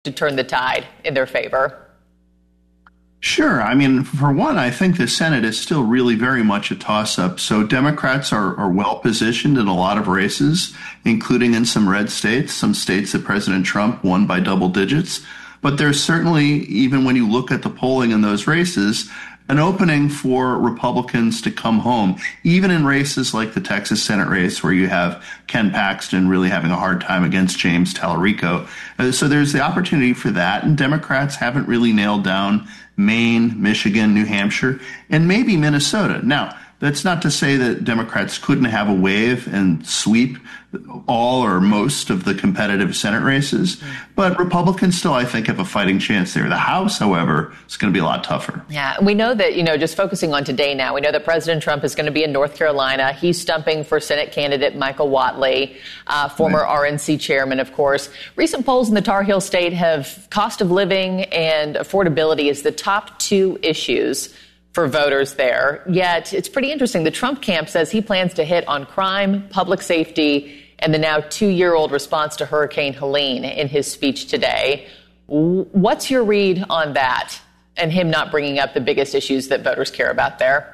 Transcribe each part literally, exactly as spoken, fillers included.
to turn the tide in their favor? Sure. I mean, for one, I think the Senate is still really very much a toss-up. So Democrats are, are well-positioned in a lot of races, including in some red states, some states that President Trump won by double digits. But there's certainly, even when you look at the polling in those races, an opening for Republicans to come home, even in races like the Texas Senate race where you have Ken Paxton really having a hard time against James Tallarico. Uh, so there's the opportunity for that, and Democrats haven't really nailed down Maine, Michigan, New Hampshire, and maybe Minnesota. Now, that's not to say that Democrats couldn't have a wave and sweep all or most of the competitive Senate races, but Republicans still, I think, have a fighting chance there. The House, however, is going to be a lot tougher. Yeah, we know that, you know, just focusing on today now, we know that President Trump is going to be in North Carolina. He's stumping for Senate candidate Michael Whatley, uh, former right. R N C chairman, of course. Recent polls in the Tar Heel state have cost of living and affordability as the top two issues for voters there. Yet it's pretty interesting. The Trump camp says he plans to hit on crime, public safety, and the now two-year-old response to Hurricane Helene in his speech today. What's your read on that and him not bringing up the biggest issues that voters care about there?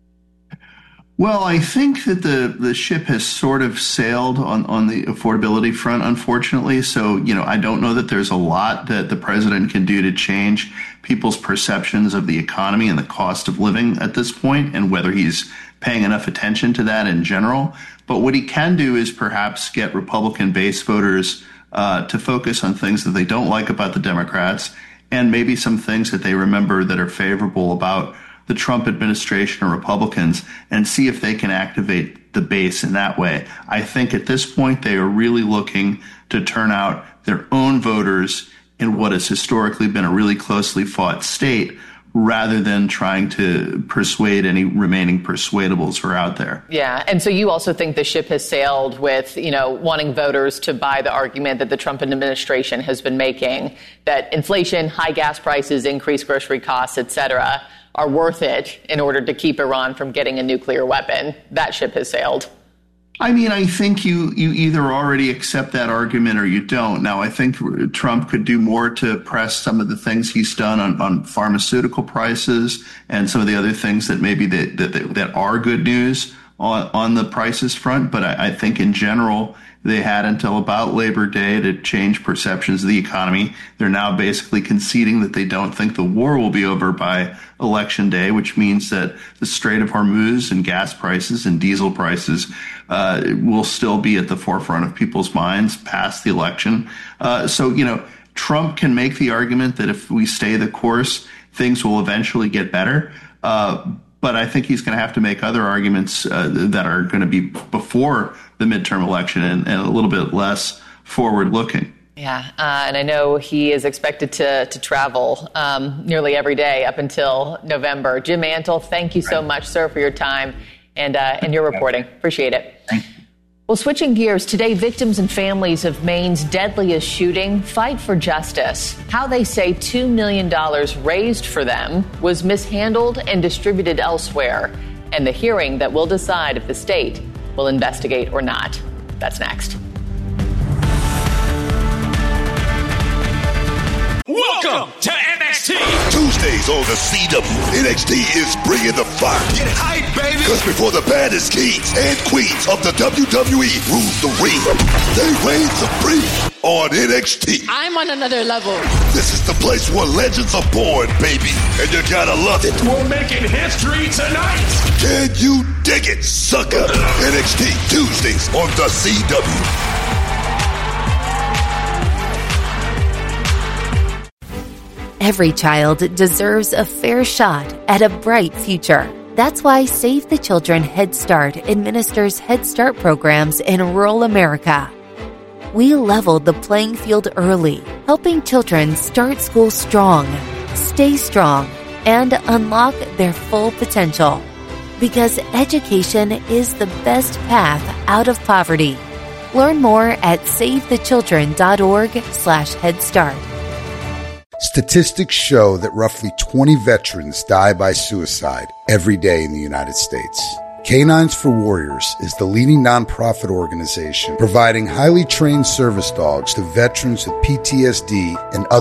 Well, I think that the, the ship has sort of sailed on, on the affordability front, unfortunately. So, you know, I don't know that there's a lot that the president can do to change people's perceptions of the economy and the cost of living at this point, and whether he's paying enough attention to that in general. But what he can do is perhaps get Republican base voters uh, to focus on things that they don't like about the Democrats, and maybe some things that they remember that are favorable about the Trump administration or Republicans, and see if they can activate the base in that way. I think at this point they are really looking to turn out their own voters in what has historically been a really closely fought state, rather than trying to persuade any remaining persuadables who are out there. Yeah, and so you also think the ship has sailed with, you know, wanting voters to buy the argument that the Trump administration has been making, that inflation, high gas prices, increased grocery costs, et cetera, are worth it in order to keep Iran from getting a nuclear weapon. That ship has sailed. I mean, I think you, you either already accept that argument or you don't. Now, I think Trump could do more to press some of the things he's done on, on pharmaceutical prices and some of the other things that maybe that, that, that are good news on, on the prices front. But I, I think in general, they had until about Labor Day to change perceptions of the economy. They're now basically conceding that they don't think the war will be over by Election Day, which means that the Strait of Hormuz and gas prices and diesel prices uh, will still be at the forefront of people's minds past the election. Uh, so, you know, Trump can make the argument that if we stay the course, things will eventually get better. Uh, but I think he's going to have to make other arguments uh, that are going to be before the midterm election and, and a little bit less forward-looking. Yeah, uh, and I know he is expected to to travel um, nearly every day up until November. Jim Mantle, thank you so much, sir, for your time and uh, and your reporting. Appreciate it. Thank you. Well, switching gears, today victims and families of Maine's deadliest shooting fight for justice. How they say two million dollars raised for them was mishandled and distributed elsewhere, and the hearing that will decide if the state will investigate or not. That's next. Welcome to N X T. Tuesdays on the C W. N X T is bringing the fire. Get hype, baby. Because before the baddest kings and queens of the W W E rule the ring, they reign supreme on N X T. I'm on another level. This is the place where legends are born, baby. And you gotta love it. We're making history tonight. Can you dig it, sucker? N X T Tuesdays on the C W. Every child deserves a fair shot at a bright future. That's why Save the Children Head Start administers Head Start programs in rural America. We leveled the playing field early, helping children start school strong, stay strong, and unlock their full potential. Because education is the best path out of poverty. Learn more at savethechildren.org slash Head Start. Statistics show that roughly twenty veterans die by suicide every day in the United States. Canines for Warriors is the leading nonprofit organization providing highly trained service dogs to veterans with P T S D and other